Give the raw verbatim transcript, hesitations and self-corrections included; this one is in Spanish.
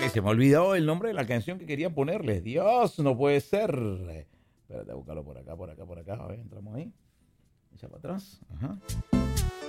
Que se me olvidó el nombre de la canción que quería ponerles. Dios, no puede ser. Espérate, búscalo por acá, por acá, por acá. A ver, entramos ahí. Echa para atrás. Ajá.